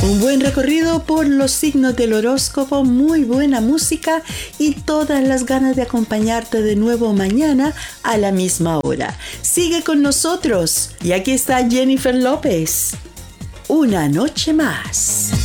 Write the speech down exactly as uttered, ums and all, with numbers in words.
Un buen recorrido por los signos del horóscopo, muy buena música y todas las ganas de acompañarte de nuevo mañana a la misma hora. Sigue con nosotros y aquí está Jennifer López. Una noche más.